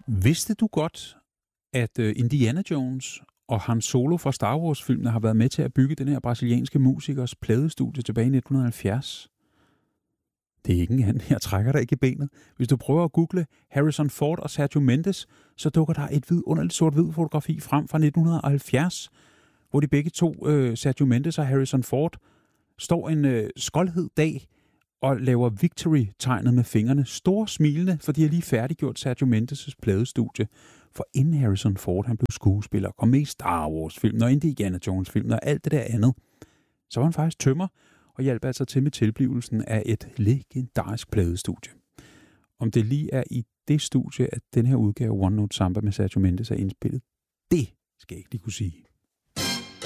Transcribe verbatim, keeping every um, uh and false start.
Vidste du godt, at Indiana Jones og Han Solo fra Star Wars-filmene har været med til at bygge den her brasilianske musikers pladestudie tilbage i nitten halvfjerds? Det er ikke en anden. Jeg trækker dig ikke i benet. Hvis du prøver at google Harrison Ford og Sergio Mendes, så dukker der et vidunderligt sort-hvid fotografi frem fra nitten halvfjerds, hvor de begge to, øh, Sergio Mendes og Harrison Ford, står en øh, skoldhed dag og laver victory-tegnet med fingrene, stor smilende, for de har lige færdiggjort Sergio Mendes' pladestudie. For inden Harrison Ford han blev skuespiller, kom med i Star Wars-filmen og Indiana Jones-filmen og alt det der andet, så var han faktisk tømmer og hjalp altså til med tilblivelsen af et legendarisk pladestudie. Om det lige er i det studie, at den her udgave One Note Samba med Sergio Mendes er indspillet, det skal jeg ikke lige kunne sige.